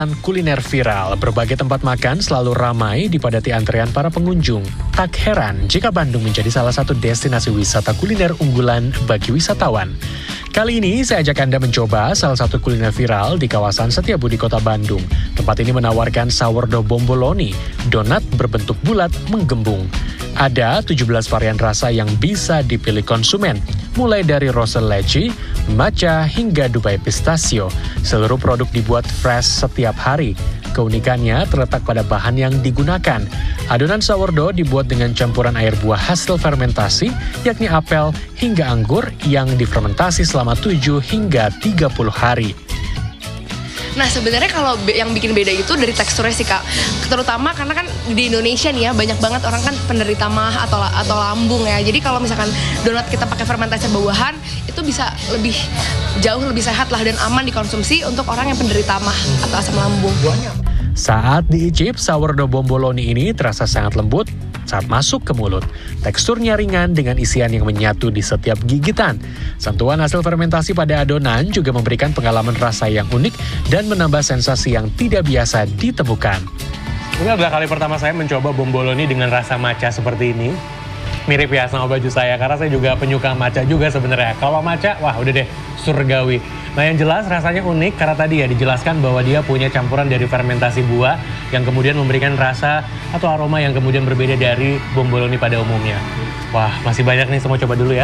Kuliner viral, berbagai tempat makan selalu ramai dipadati antrean para pengunjung. Tak heran jika Bandung menjadi salah satu destinasi wisata kuliner unggulan bagi wisatawan. Kali ini saya ajak Anda mencoba salah satu kuliner viral di kawasan Setiabudi, Kota Bandung. Tempat ini menawarkan sourdough bomboloni, donat berbentuk bulat menggembung. Ada 17 varian rasa yang bisa dipilih konsumen, mulai dari rose leci, matcha, hingga Dubai pistachio. Seluruh produk dibuat fresh setiap hari. Keunikannya terletak pada bahan yang digunakan. Adonan sourdough dibuat dengan campuran air buah hasil fermentasi, yakni apel hingga anggur yang difermentasi selama 7 hingga 30 hari. Nah sebenarnya kalau yang bikin beda itu dari teksturnya sih Kak. Terutama karena kan di Indonesia nih ya banyak banget orang kan penderita mah atau lambung ya. Jadi kalau misalkan donat kita pakai fermentasi buah-buahan itu bisa jauh lebih sehat lah dan aman dikonsumsi untuk orang yang penderita mah atau asam lambung. Saat diicip, sourdough bomboloni ini terasa sangat lembut saat masuk ke mulut. Teksturnya ringan dengan isian yang menyatu di setiap gigitan. Sentuhan hasil fermentasi pada adonan juga memberikan pengalaman rasa yang unik dan menambah sensasi yang tidak biasa ditemukan. Ini adalah kali pertama saya mencoba bomboloni dengan rasa matcha seperti ini. Mirip ya sama baju saya, karena saya juga penyuka matcha juga sebenarnya. Kalau matcha, wah udah deh, surgawi. Nah yang jelas rasanya unik karena tadi ya dijelaskan bahwa dia punya campuran dari fermentasi buah yang kemudian memberikan rasa atau aroma yang kemudian berbeda dari bomboloni pada umumnya. Wah masih banyak nih, saya mau coba dulu ya.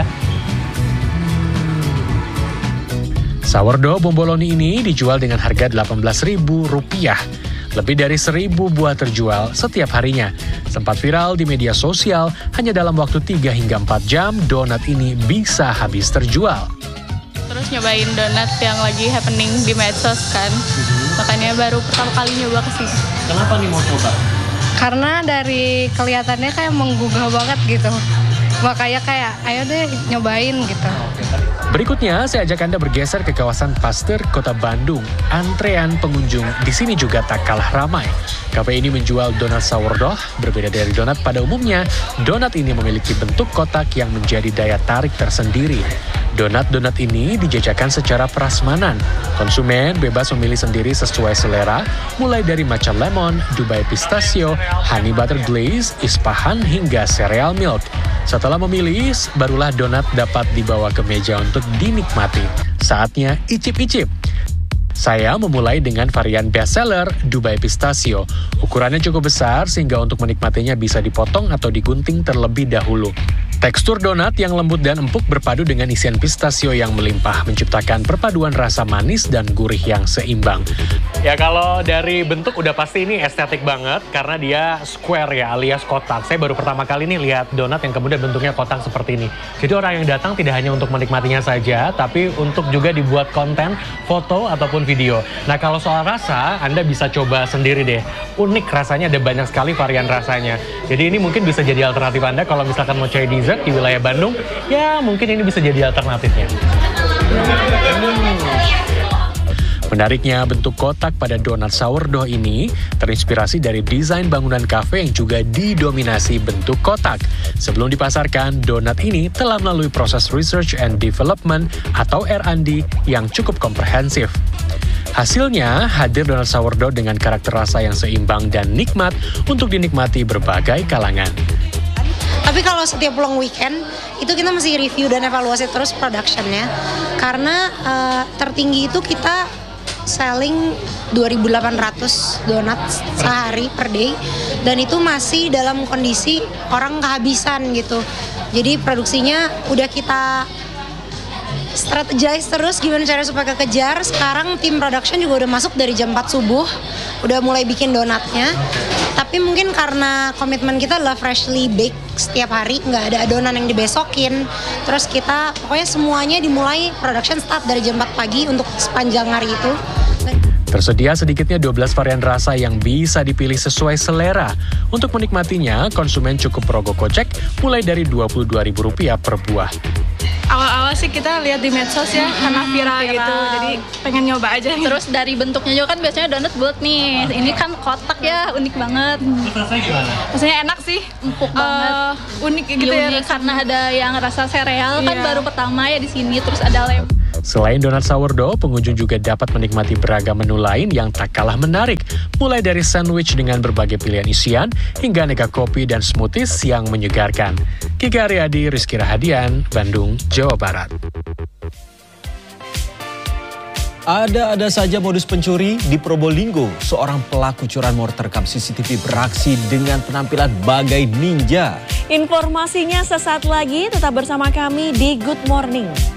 Sourdough bomboloni ini dijual dengan harga Rp18.000. Lebih dari 1.000 buah terjual setiap harinya. Sempat viral di media sosial, hanya dalam waktu 3 hingga 4 jam, donat ini bisa habis terjual. Terus nyobain donat yang lagi happening di medsos kan. Makanya baru pertama kali nyoba ke sini. Kenapa nih mau coba? Karena dari kelihatannya kayak menggugah banget gitu. Makanya kayak ayo deh nyobain gitu. Berikutnya, saya ajak Anda bergeser ke kawasan Pasteur, Kota Bandung. Antrean pengunjung di sini juga tak kalah ramai. Kafe ini menjual donat sourdough. Berbeda dari donat pada umumnya, donat ini memiliki bentuk kotak yang menjadi daya tarik tersendiri. Donat-donat ini dijajakan secara prasmanan. Konsumen bebas memilih sendiri sesuai selera, mulai dari matcha lemon, Dubai pistachio, honey butter glaze, ispahan, hingga cereal milk. Setelah memilih, barulah donat dapat dibawa ke meja untuk dinikmati. Saatnya icip-icip. Saya memulai dengan varian bestseller Dubai pistachio. Ukurannya cukup besar sehingga untuk menikmatinya bisa dipotong atau digunting terlebih dahulu. Tekstur donat yang lembut dan empuk berpadu dengan isian pistachio yang melimpah, menciptakan perpaduan rasa manis dan gurih yang seimbang. Ya kalau dari bentuk udah pasti ini estetik banget karena dia square ya, alias kotak. Saya baru pertama kali nih lihat donat yang kemudian bentuknya kotak seperti ini. Jadi orang yang datang tidak hanya untuk menikmatinya saja, tapi untuk juga dibuat konten, foto ataupun video. Nah kalau soal rasa, Anda bisa coba sendiri deh. Unik rasanya, ada banyak sekali varian rasanya. Jadi ini mungkin bisa jadi alternatif Anda kalau misalkan mau cari dessert di wilayah Bandung, ya mungkin ini bisa jadi alternatifnya. Menariknya, bentuk kotak pada donat sourdough ini terinspirasi dari desain bangunan kafe yang juga didominasi bentuk kotak. Sebelum dipasarkan, donat ini telah melalui proses research and development atau R&D yang cukup komprehensif. Hasilnya, hadir donat sourdough dengan karakter rasa yang seimbang dan nikmat untuk dinikmati berbagai kalangan. Tapi kalau setiap pulang weekend, itu kita masih review dan evaluasi terus production-nya. Karena tertinggi itu kita selling 2.800 donat sehari per day. Dan itu masih dalam kondisi orang kehabisan gitu. Jadi produksinya udah kita strategize terus gimana cara supaya kekejar. Sekarang tim production juga udah masuk dari jam 4 subuh. Udah mulai bikin donatnya. Tapi mungkin karena komitmen kita adalah freshly baked setiap hari, nggak ada adonan yang dibesokin. Terus kita pokoknya semuanya dimulai production start dari jam 4 pagi untuk sepanjang hari itu. Tersedia sedikitnya 12 varian rasa yang bisa dipilih sesuai selera. Untuk menikmatinya, konsumen cukup merogoh kocek mulai dari Rp22.000 per buah. Awal-awal sih kita lihat di medsos ya, karena viral gitu, jadi pengen nyoba aja. Terus dari bentuknya juga kan biasanya donat bulat nih, ini kan kotak ya, unik banget. Rasanya gimana? Rasanya enak sih, Empuk banget. Unik gitu ya. Unik karena ada yang rasa sereal kan baru pertama ya di sini, terus ada lem. Selain donat sourdough, pengunjung juga dapat menikmati beragam menu lain yang tak kalah menarik, mulai dari sandwich dengan berbagai pilihan isian, hingga aneka kopi dan smoothies yang menyegarkan. Kiki Aryadi, Rizky Rahadian, Bandung, Jawa Barat. Ada saja modus pencuri di Probolinggo. Seorang pelaku curanmor terekam CCTV beraksi dengan penampilan bagai ninja. Informasinya sesaat lagi, tetap bersama kami di Good Morning.